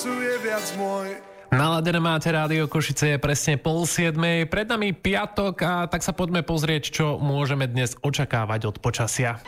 je viac môj. Naladené máte Rádio Košice, je presne 6:30. Pred nami piatok a tak sa poďme pozrieť, čo môžeme dnes očakávať od počasia.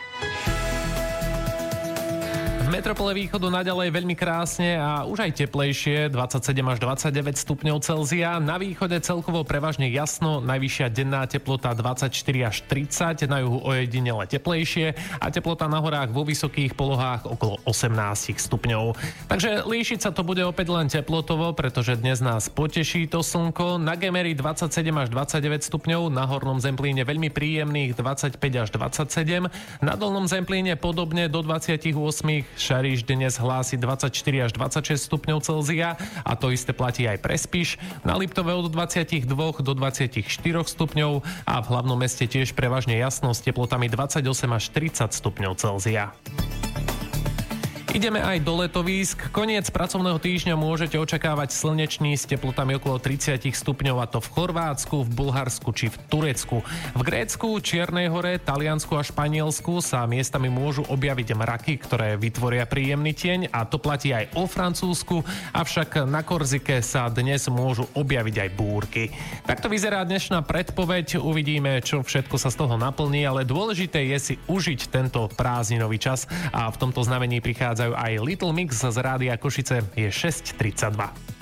V metropole východu naďalej veľmi krásne a už aj teplejšie, 27 až 29 stupňov Celzia. Na východe celkovo prevažne jasno, najvyššia denná teplota 24 až 30, na juhu ojedinele teplejšie a teplota na horách vo vysokých polohách okolo 18 stupňov. Takže líšiť sa to bude opäť len teplotovo, pretože dnes nás poteší to slnko. Na Gemeri 27 až 29 stupňov, na Hornom Zemplíne veľmi príjemných 25 až 27, na Dolnom Zemplíne podobne do 28. Šariš dnes hlási 24 až 26 stupňov Celzia a to isté platí aj pre Spiš. Na Liptove od 22 do 24 stupňov a v hlavnom meste tiež prevažne jasno s teplotami 28 až 30 stupňov Celzia. Ideme aj do letovísk. Koniec pracovného týždňa môžete očakávať slnečný s teplotami okolo 30 stupňov a to v Chorvátsku, v Bulharsku či v Turecku. V Grécku, Čiernej hore, Taliansku a Španielsku sa miestami môžu objaviť mraky, ktoré vytvoria príjemný tieň a to platí aj o Francúzsku, avšak na Korzike sa dnes môžu objaviť aj búrky. Takto vyzerá dnešná predpoveď, uvidíme, čo všetko sa z toho naplní, ale dôležité je si užiť tento prázdninový čas a v tomto znamení prichádza aj Little Mix z Rádia Košice, je 6:32.